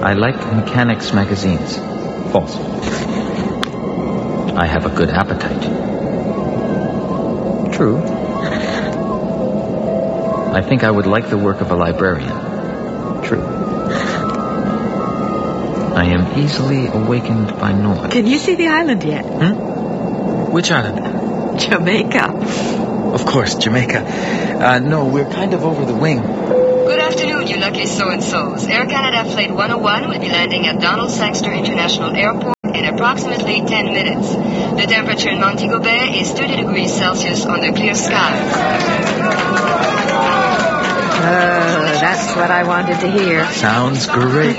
I like mechanics magazines. False. I have a good appetite. True. I think I would like the work of a librarian. True. I am easily awakened by noise. Can you see the island yet? Which island? Jamaica. Of course, Jamaica. No, we're kind of over the wing. Good afternoon, you lucky so-and-sos. Air Canada Flight 101 will be landing at Donald Sangster International Airport in approximately 10 minutes. The temperature in Montego Bay is 30 degrees Celsius under clear skies. That's what I wanted to hear. Sounds great.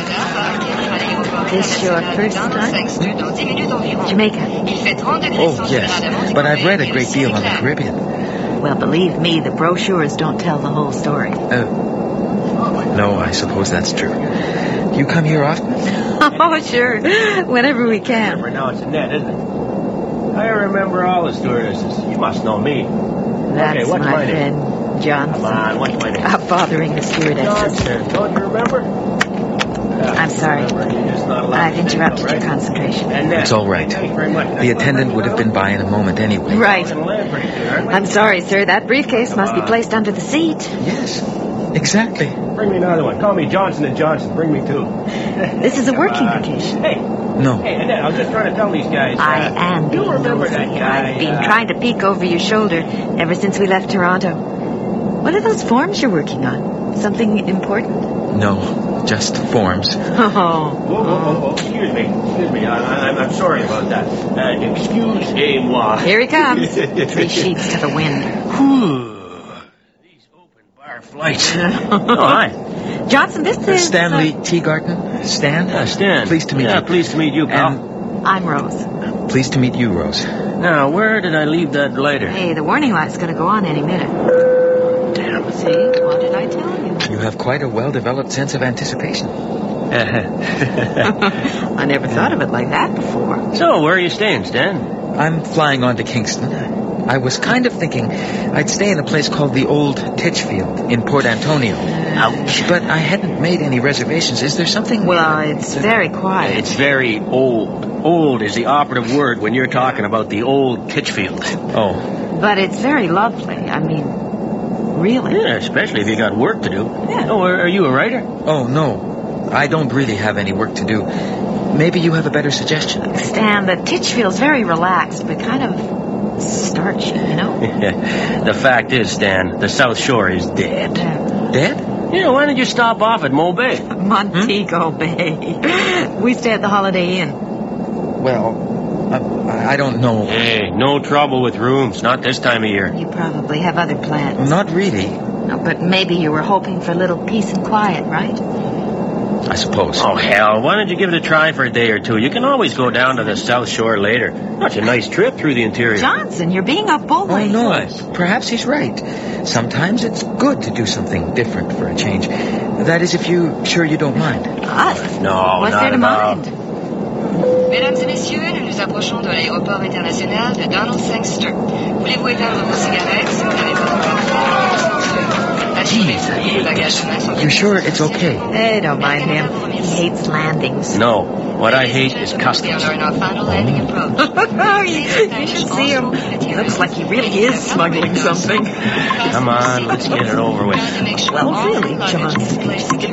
This your first time? Jamaica. Oh, yes. But I've read a great deal on the Caribbean. Well, believe me, the brochures don't tell the whole story. No, I suppose that's true. You come here often? Oh, sure. Whenever we can. Now it's Annette, isn't it? I remember all the stewardesses. You must know me. That's okay, what's my name? friend, Johnson. Come on, what's my name? Bothering the stewardesses. Johnson. Don't you remember? I'm sorry. I've interrupted your concentration. It's all right. The attendant would have been by in a moment anyway. Right. I'm sorry, sir. That briefcase must be placed under the seat. Yes, exactly. Bring me another one. Call me Johnson & Johnson. Bring me two. This is a working vacation. Hey. No. Hey, Annette, I was just trying to tell these guys. I am being You remember nosy. that guy? I've been trying to peek over your shoulder ever since we left Toronto. What are those forms you're working on? Something important? No, just forms. Oh. Whoa. Excuse me. I'm sorry about that. Excuse-moi. Here he comes. 3 sheets to the wind. These open bar flights. Oh, hi. Johnson, this is... Stanley Teagarten. Stan? Stan. Pleased to meet you. Yeah, pleased to meet you, pal. And I'm Rose. pleased to meet you, Rose. Now, where did I leave that lighter? Hey, the warning light's going to go on any minute. Damn. See? What did I tell you? You have quite a well-developed sense of anticipation. I never thought of it like that before. So, where are you staying, Stan? I'm flying on to Kingston. I was kind of thinking I'd stay in a place called the Old Titchfield in Port Antonio. Ouch. But I hadn't made any reservations. Is there something... Well, it's very quiet. It's very old. Old is the operative word when you're talking about the Old Titchfield. Oh. But it's very lovely. I mean, really. Yeah, especially if you got work to do. Yeah. Oh, are you a writer? Oh, no. I don't really have any work to do. Maybe you have a better suggestion. Stan, the Titchfield's very relaxed, but kind of starchy, you know? The fact is, Stan, the South Shore is dead. Dead? Yeah, why did you stop off at Mo Bay? Montego Bay. We stay at the Holiday Inn. Well, I don't know. Hey, no trouble with rooms, not this time of year. You probably have other plans. Not really, No, but maybe you were hoping for a little peace and quiet, right? I suppose. Oh, hell, why don't you give it a try for a day or two? You can always go down to the South Shore later. That's a nice trip through the interior. Johnson, you're being a bully. Oh, no. Perhaps he's right. Sometimes it's good to do something different for a change. That is, if you're sure you don't mind. Us? No, What's not there to at all. mind? Mesdames et messieurs, nous nous approchons de l'aéroport international de Donald Sangster. Voulez-vous éteindre vos cigarettes si vous n'avez pas encore fait? Assurez-vous que vos bagages humains sont... You sure it's okay? Hey, don't mind him. He hates landings. No, what I hate is We customs. are in our final landing approach. You should see him. He looks like he really is smuggling something. Come on, let's get it over with. Well, really, Johnson.